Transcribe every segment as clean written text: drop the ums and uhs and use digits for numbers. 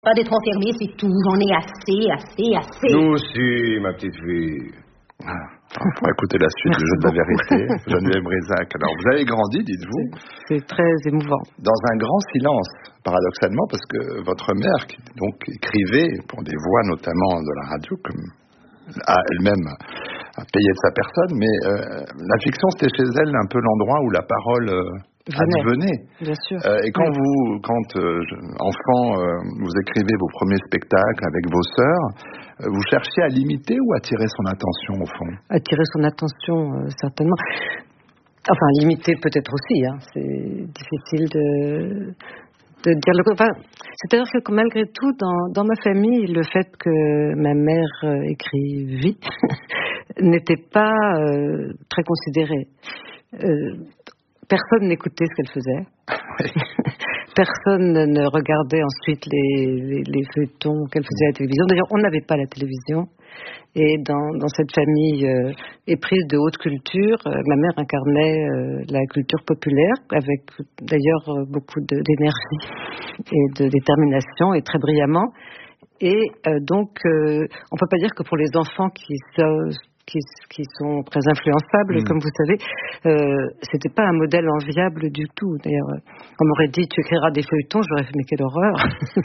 Pas d'être enfermé, c'est tout. J'en ai assez. Nous aussi, ma petite fille. Pour écouter la suite du jeu de la vérité, Geneviève Brisac. Alors, vous avez grandi, dites-vous. C'est très émouvant. Dans un grand silence, paradoxalement, parce que votre mère, qui donc écrivait pour des voix notamment de la radio, comme a elle-même a payé de sa personne, mais la fiction, c'était chez elle un peu l'endroit où la parole advenait. Bien sûr. Et quand enfant, vous écrivez vos premiers spectacles avec vos sœurs, vous cherchiez à l'imiter ou à attirer son attention au fond? Attirer son attention, certainement. Enfin, l'imiter peut-être aussi. C'est difficile de dire le contraire. C'est-à-dire que malgré tout, dans ma famille, le fait que ma mère écrivit n'était pas très considéré. Personne n'écoutait ce qu'elle faisait. Personne ne regardait ensuite les feuilletons qu'elle faisait à la télévision. D'ailleurs, on n'avait pas la télévision. Et dans cette famille éprise de haute culture, ma mère incarnait la culture populaire avec d'ailleurs beaucoup d'énergie et de détermination et très brillamment. Et donc, on peut pas dire que pour les enfants qui sont très influençables, comme vous savez, c'était pas un modèle enviable du tout. D'ailleurs, on m'aurait dit tu écriras des feuilletons, j'aurais fait mais quelle horreur.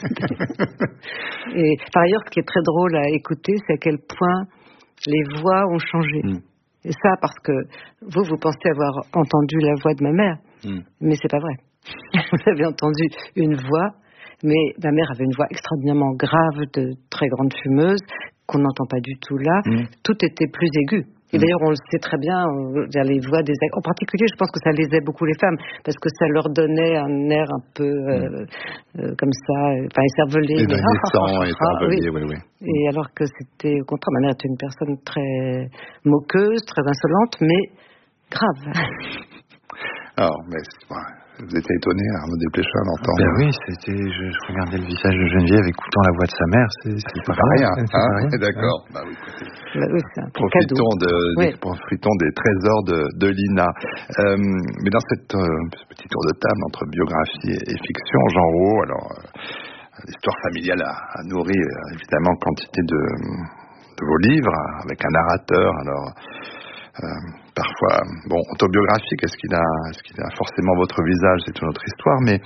Et par ailleurs, ce qui est très drôle à écouter, c'est à quel point les voix ont changé. Et ça, parce que vous pensez avoir entendu la voix de ma mère, mais c'est pas vrai. Vous avez entendu une voix, mais ma mère avait une voix extraordinairement grave, de très grande fumeuse, qu'on n'entend pas du tout là. Tout était plus aigu. Et d'ailleurs, on le sait très bien, les voix des acteurs. En particulier, je pense que ça lésait beaucoup les femmes, parce que ça leur donnait un air un peu comme ça, enfin écervelé. Écervelé, oui. Et alors que c'était, au contraire, ma mère était une personne très moqueuse, très insolente, mais grave. Alors, mais vous étiez étonné, Arnaud Desplechin, d'entendre. Ben oui, je regardais le visage de Geneviève écoutant la voix de sa mère, c'est pas rien. D'accord. Bah oui, écoutez. C'est un cadeau. Profitons des trésors de Lina. Mais dans ce petit tour de table entre biographie et fiction, Jean Rouault, alors l'histoire familiale a nourri évidemment quantité de vos livres, avec un narrateur, alors parfois, autobiographique, est-ce qu'il a forcément votre visage, c'est une autre histoire, mais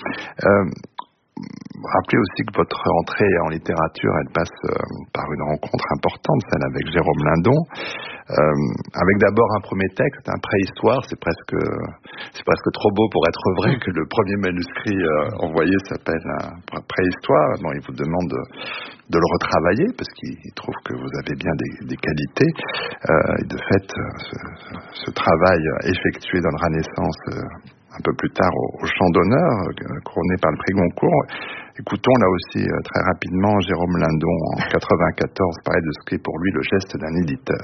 rappelez aussi que votre entrée en littérature, elle passe par une rencontre importante, celle avec Jérôme Lindon, avec d'abord un premier texte, un préhistoire, c'est presque trop beau pour être vrai que le premier manuscrit envoyé s'appelle un préhistoire. Bon, il vous demande de le retravailler parce qu'il trouve que vous avez bien des qualités. Et de fait, ce travail effectué donnera naissance un peu plus tard au Chant d'honneur, couronné par le prix Goncourt. Écoutons là aussi très rapidement Jérôme Lindon en 94 parler de ce qu'est pour lui le geste d'un éditeur.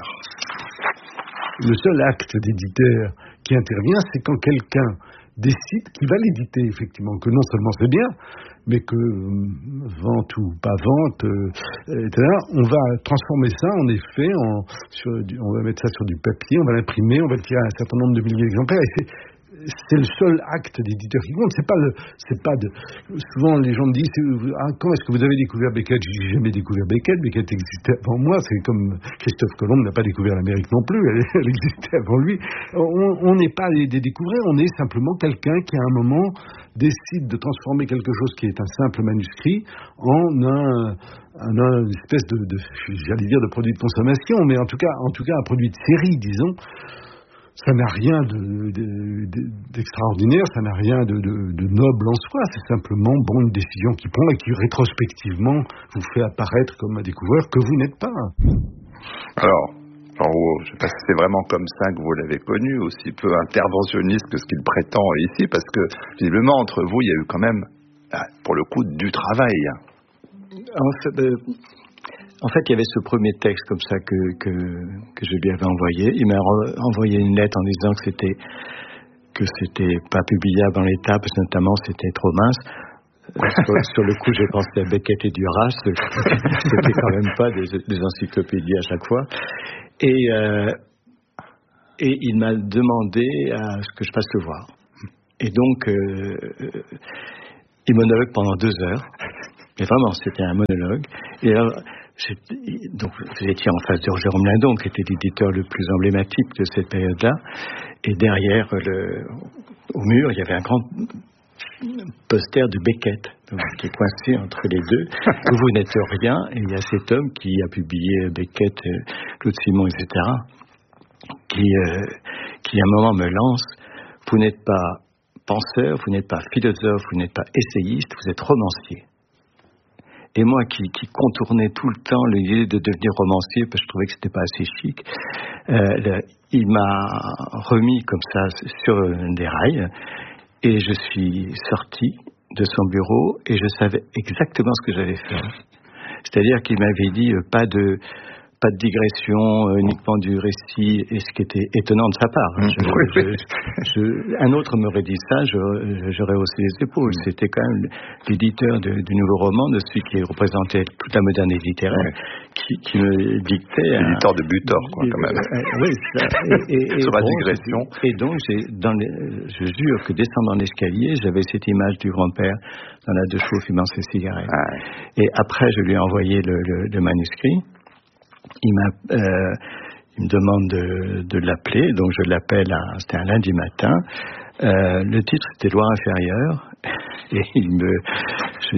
Le seul acte d'éditeur qui intervient, c'est quand quelqu'un décide qu'il va l'éditer, effectivement, que non seulement c'est bien, mais que vente ou pas vente, etc., on va transformer ça en effet, on va mettre ça sur du papier, on va l'imprimer, on va le tirer à un certain nombre de milliers d'exemplaires, et c'est le seul acte d'éditeur qui compte. Souvent les gens me disent quand est-ce que vous avez découvert Beckett? J'ai jamais découvert Beckett existait avant moi. C'est comme Christophe Colomb n'a pas découvert l'Amérique non plus, elle existait avant lui. On n'est pas des découvreurs, on est simplement quelqu'un qui à un moment décide de transformer quelque chose qui est un simple manuscrit en une espèce j'allais dire de produit de consommation, mais en tout cas un produit de série, disons. Ça n'a rien d'extraordinaire, ça n'a rien de noble en soi, c'est simplement une décision qui prend et qui rétrospectivement vous fait apparaître comme un découvreur que vous n'êtes pas. Alors, je ne sais pas si c'est vraiment comme ça que vous l'avez connu, aussi peu interventionniste que ce qu'il prétend ici, parce que visiblement entre vous, il y a eu quand même, pour le coup, du travail. En fait, il y avait ce premier texte comme ça que je lui avais envoyé. Il m'a envoyé une lettre en disant que c'était pas publiable en l'état, parce que notamment c'était trop mince. Sur le coup, j'ai pensé à Beckett et Duras. C'était quand même pas des encyclopédies à chaque fois. Et il m'a demandé à ce que je fasse le voir. Et donc, il monologue pendant 2 heures. Mais vraiment, c'était un monologue. Et alors, donc, vous étiez en face de Jérôme Lindon, qui était l'éditeur le plus emblématique de cette période-là. Et derrière, au mur, il y avait un grand poster de Beckett, donc, qui est coincé entre les deux. Vous n'êtes rien, et il y a cet homme qui a publié Beckett, Claude Simon, etc., qui à un moment me lance: vous n'êtes pas penseur, vous n'êtes pas philosophe, vous n'êtes pas essayiste, vous êtes romancier. Et moi qui contournais tout le temps l'idée de devenir romancier parce que je trouvais que c'était pas assez chic, il m'a remis comme ça sur des rails et je suis sorti de son bureau et je savais exactement ce que j'allais faire. C'est-à-dire qu'il m'avait dit pas de digression uniquement du récit, et ce qui était étonnant de sa part. Un autre m'aurait dit ça, j'aurais haussé les épaules. C'était quand même l'éditeur du nouveau roman, de celui qui représentait toute la modernité littéraire, qui me dictait... L'éditeur de Butor, quoi, quand même. Oui, ça. Sur la digression. Et donc, je jure que descendant l'escalier, j'avais cette image du grand-père dans la deux chevaux fumant ses cigarettes. Et après, je lui ai envoyé le manuscrit. Il me demande de l'appeler, donc je l'appelle, c'était un lundi matin. Le titre c'était Loi inférieure, et je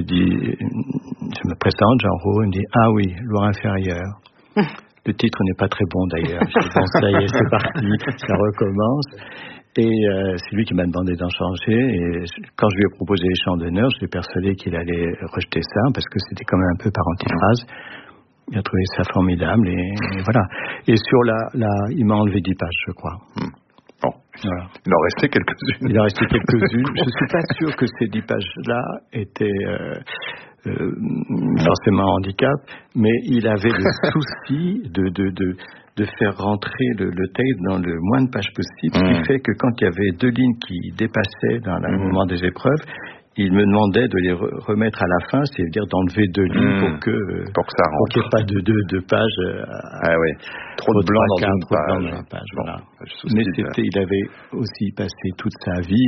me présente, Jean Rau, il me dit: ah oui, Loi inférieure. Le titre n'est pas très bon d'ailleurs. Je dis: bon, ça y est, c'est parti, ça recommence. Et c'est lui qui m'a demandé d'en changer, et quand je lui ai proposé les chants d'honneur, je suis persuadé qu'il allait rejeter ça, parce que c'était quand même un peu par antiphrase. Il a trouvé ça formidable, et voilà. Et sur il m'a enlevé 10 pages, je crois. Bon. Voilà. Il en restait quelques-unes. Il en restait quelques-unes. Je suis pas sûr que ces 10 pages-là étaient forcément un handicap, mais il avait le souci de faire rentrer le texte dans le moins de pages possible, ce qui fait que quand il y avait 2 lignes qui dépassaient dans le moment des épreuves, il me demandait de les remettre à la fin, c'est-à-dire d'enlever 2 lignes pour qu'il n'y ait pas de pages. Oui. Trop de blanc dans une page. Voilà. Mais il avait aussi passé toute sa vie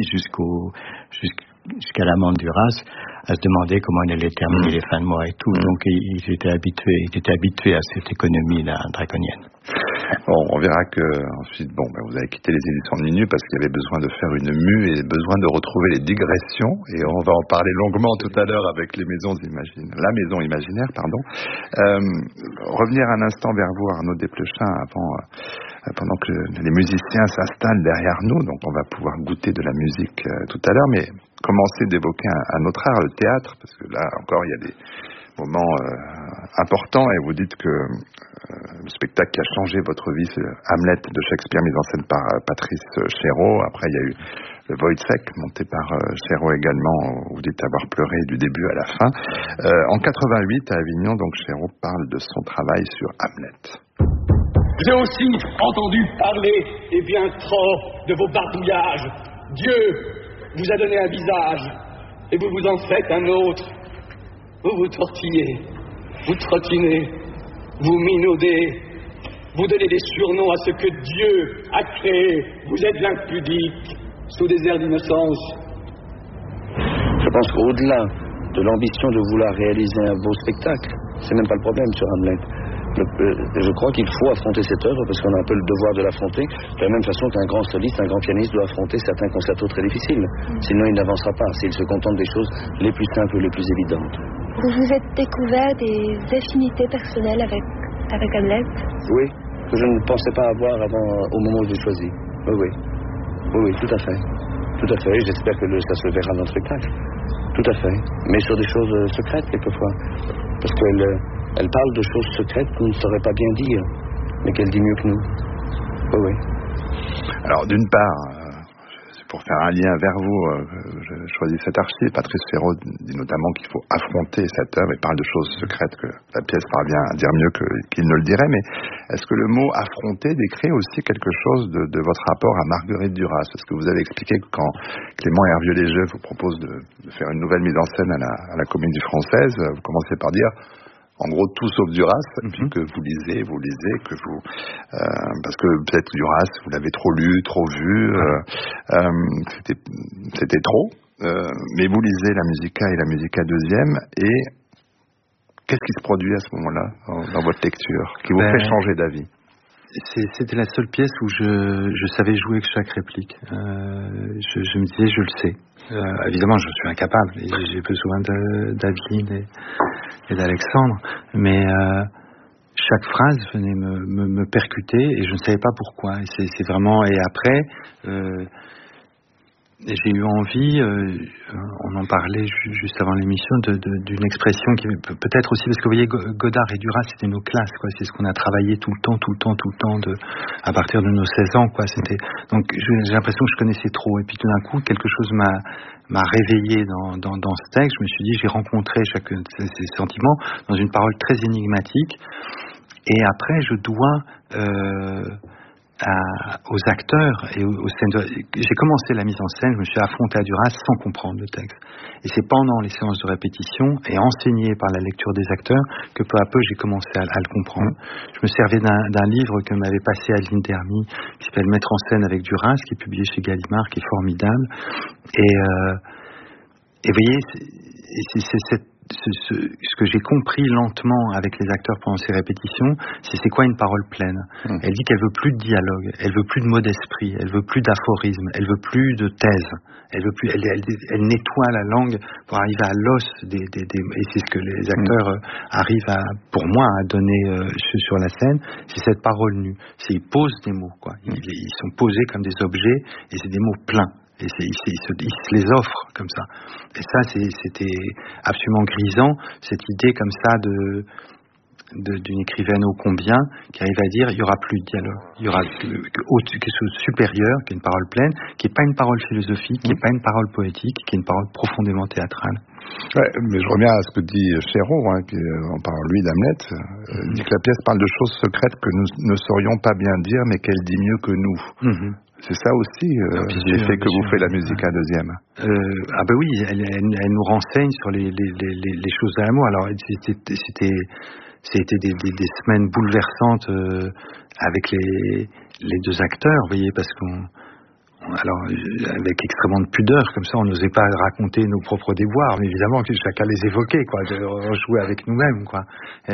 jusqu'à l'amende Duras à se demander comment il allait terminer les fins de mois et tout. Donc il était habitué à cette économie-là draconienne. Bon, on verra que ensuite, vous avez quitté les éditions de Minuit parce qu'il y avait besoin de faire une mue et besoin de retrouver les digressions, et on va en parler longuement tout à l'heure avec la maison imaginaire, pardon. Revenir un instant vers vous, Arnaud Desplechin, pendant que les musiciens s'installent derrière nous, donc on va pouvoir goûter de la musique tout à l'heure, mais commencer d'évoquer un autre art, le théâtre, parce que là encore il y a des moments importants, et vous dites que le spectacle qui a changé votre vie, c'est Hamlet de Shakespeare, mis en scène par Patrice Chéreau. Après, il y a eu le Wojciech, monté par Chéreau également, où vous dites avoir pleuré du début à la fin. En 88, à Avignon, donc Chéreau parle de son travail sur Hamlet. J'ai aussi entendu parler, et bien trop, de vos barbouillages. Dieu vous a donné un visage, et vous vous en faites un autre. Vous vous tortillez, vous trottinez, vous minaudez, vous donnez des surnoms à ce que Dieu a créé. Vous êtes l'impudique, sous des airs d'innocence. Je pense qu'au-delà de l'ambition de vouloir réaliser un beau spectacle, c'est même pas le problème sur Hamlet. Je crois qu'il faut affronter cette œuvre parce qu'on a un peu le devoir de l'affronter, de la même façon qu'un grand soliste, un grand pianiste doit affronter certains concertos très difficiles. Sinon il n'avancera pas, s'il se contente des choses les plus simples, les plus évidentes. Vous vous êtes découvert des affinités personnelles avec Hamlet? Oui, que je ne pensais pas avoir au moment où j'ai choisi. Oui, tout à fait. Tout à fait, j'espère que ça se verra dans le spectacle. Tout à fait, mais sur des choses secrètes quelquefois. Parce qu'elle parle de choses secrètes qu'on ne saurait pas bien dire, mais qu'elle dit mieux que nous. Oui. Alors d'une part, pour faire un lien vers vous, je choisis cet archive. Patrice Chéreau dit notamment qu'il faut affronter cette œuvre et parle de choses secrètes que la pièce parvient à dire mieux qu'il ne le dirait. Mais est-ce que le mot affronter décrit aussi quelque chose de votre rapport à Marguerite Duras? Est-ce que vous avez expliqué que quand Clément Hervieux-Léger vous propose de faire une nouvelle mise en scène à la Comédie Française, vous commencez par dire en gros tout sauf Duras, puis que vous lisez, que vous parce que peut-être Duras vous l'avez trop lu, trop vu, c'était trop, mais vous lisez la Musica et la Musica deuxième, et Qu'est-ce qui se produit à ce moment-là dans votre lecture, qui vous fait changer d'avis? C'était la seule pièce où je savais jouer avec chaque réplique. Je me disais, je le sais. Évidemment, je suis incapable. J'ai besoin d'Adeline et d'Alexandre. Mais chaque phrase venait me percuter et je ne savais pas pourquoi. Et c'est vraiment... Et après... j'ai eu envie, on en parlait juste avant l'émission, d'une expression qui peut-être aussi, parce que vous voyez, Godard et Duras, c'était nos classes, quoi. C'est ce qu'on a travaillé tout le temps, à partir de nos 16 ans, quoi. Donc j'ai l'impression que je connaissais trop. Et puis tout d'un coup, quelque chose m'a réveillé dans ce texte. Je me suis dit, j'ai rencontré chacun de ces sentiments dans une parole très énigmatique. Et après, je dois... aux acteurs et aux scènes. J'ai commencé la mise en scène, je me suis affronté à Duras sans comprendre le texte. Et c'est pendant les séances de répétition et enseigné par la lecture des acteurs que peu à peu j'ai commencé à le comprendre. Je me servais d'un livre que m'avait passé Adeline Dermy, qui s'appelle Mettre en scène avec Duras, qui est publié chez Gallimard, qui est formidable. Et vous voyez, c'est ce que j'ai compris lentement avec les acteurs pendant ces répétitions, c'est quoi une parole pleine. Elle dit qu'elle veut plus de dialogue, elle veut plus de mots d'esprit, elle veut plus d'aphorisme, elle veut plus de thèse, elle nettoie la langue pour arriver à l'os et c'est ce que les acteurs arrivent pour moi à donner sur la scène, c'est cette parole nue. Ils posent des mots, quoi. Ils sont posés comme des objets et c'est des mots pleins. Et ils se les offrent comme ça. Et ça, c'était absolument grisant, cette idée comme ça d'une écrivaine ô combien qui arrive à dire il y aura plus de dialogue, il y aura quelque chose de supérieur, qui est une parole pleine, qui n'est pas une parole philosophique, qui n'est pas une parole poétique, qui est une parole profondément théâtrale. Ouais, mais je reviens à ce que dit Chéreau, qui en parle lui d'Hamlet, dit que la pièce parle de choses secrètes que nous ne saurions pas bien dire, mais qu'elle dit mieux que nous. C'est ça aussi l'effet que vous fait la musique à deuxième. Ben oui, elle nous renseigne sur les choses de l'amour. Alors c'était des semaines bouleversantes avec les deux acteurs, vous voyez, parce alors avec extrêmement de pudeur, comme ça on n'osait pas raconter nos propres déboires, mais évidemment que chacun les évoquait, quoi, de jouer avec nous-mêmes, quoi.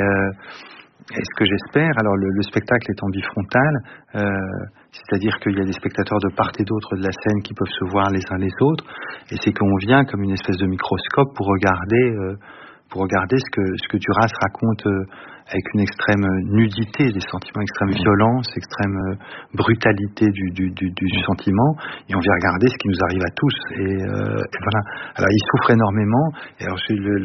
Et ce que j'espère, alors le spectacle est en bifrontal, c'est-à-dire qu'il y a des spectateurs de part et d'autre de la scène qui peuvent se voir les uns les autres, et c'est qu'on vient comme une espèce de microscope pour regarder ce que Duras raconte avec une extrême nudité des sentiments, extrême violence, extrême brutalité du sentiment, et on vient regarder ce qui nous arrive à tous. Et voilà. Alors ils souffrent énormément. Et alors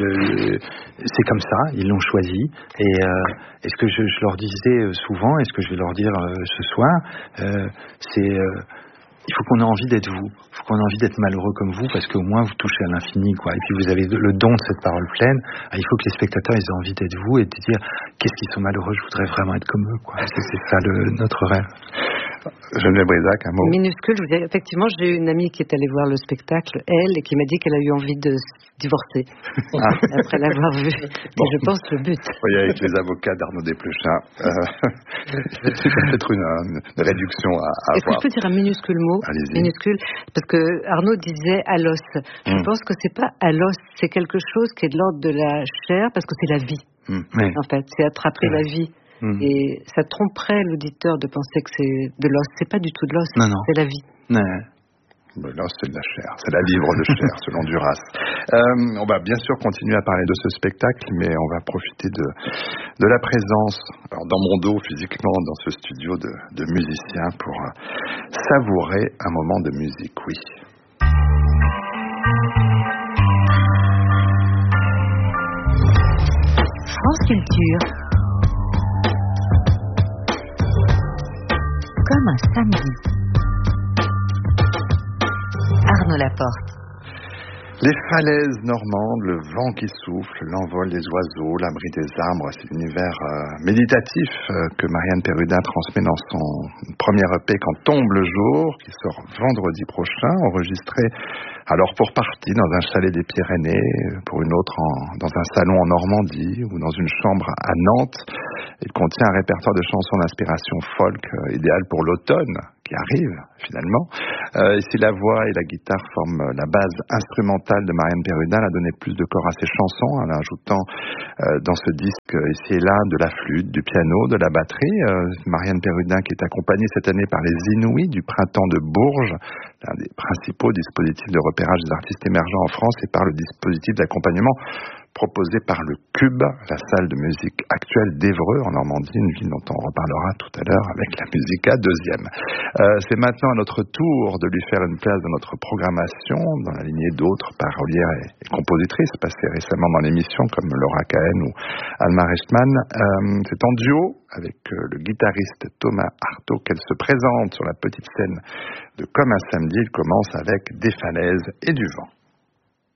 c'est comme ça, ils l'ont choisi. Et ce que je leur disais souvent, et ce que je vais leur dire ce soir, c'est il faut qu'on ait envie d'être vous. Il faut qu'on ait envie d'être malheureux comme vous, parce qu'au moins vous touchez à l'infini, quoi. Et puis vous avez le don de cette parole pleine. Il faut que les spectateurs aient envie d'être vous et de dire qu'est-ce qu'ils sont malheureux, je voudrais vraiment être comme eux, quoi. C'est ça notre rêve. Geneviève Brisac, un mot. Minuscule, je vous dis, effectivement, j'ai eu une amie qui est allée voir le spectacle, elle, et qui m'a dit qu'elle a eu envie de divorcer après l'avoir vu. Bon. Je pense le but. Oui, avec les avocats d'Arnaud Desplechin, c'est peut-être une réduction à Est-ce que je peux dire un minuscule mot? Allez-y. Minuscule, parce que Arnaud disait à l'os. Je pense que c'est pas à l'os, c'est quelque chose qui est de l'ordre de la chair, parce que c'est la vie. En fait, c'est attraper la vie. Et ça tromperait l'auditeur de penser que c'est de l'os. C'est pas du tout de l'os, c'est la vie. L'os, c'est de la chair, c'est la livre de chair, selon Duras. On va bien sûr continuer à parler de ce spectacle, mais on va profiter de la présence, alors dans mon dos physiquement, dans ce studio de musiciens, pour savourer un moment de musique, oui. France Culture. Comme un samedi. Arnaud Laporte. Les falaises normandes, le vent qui souffle, l'envol des oiseaux, l'abri des arbres, c'est l'univers méditatif que Marianne Perrudin transmet dans son premier EP Quand tombe le jour, qui sort vendredi prochain, enregistré alors pour partie dans un chalet des Pyrénées, pour une autre dans un salon en Normandie ou dans une chambre à Nantes. Il contient un répertoire de chansons d'inspiration folk idéal pour l'automne, qui arrive finalement. Ici, la voix et la guitare forment la base instrumentale de Marianne Perrudin. Elle a donné plus de corps à ses chansons en ajoutant dans ce disque ici et là de la flûte, du piano, de la batterie. Marianne Perrudin qui est accompagnée cette année par les Inouïs du Printemps de Bourges, l'un des principaux dispositifs de repérage des artistes émergents en France, et par le dispositif d'accompagnement proposé par le Cube, la salle de musique actuelle d'Évreux en Normandie, une ville dont on reparlera tout à l'heure avec la Musica deuxième. C'est maintenant à notre tour de lui faire une place dans notre programmation, dans la lignée d'autres parolières et compositrices passées récemment dans l'émission comme Laura Cahen ou Alma Reichmann. C'est en duo avec le guitariste Thomas Artaud qu'elle se présente sur la petite scène de Comme un samedi. Il commence avec Des falaises et du vent.